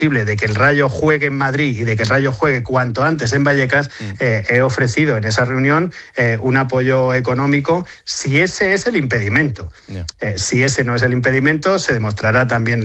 de que el Rayo juegue en Madrid y de que el Rayo juegue cuanto antes en Vallecas, he ofrecido en esa reunión un apoyo económico, si ese es el impedimento. Si ese no es el impedimento, se demostrará también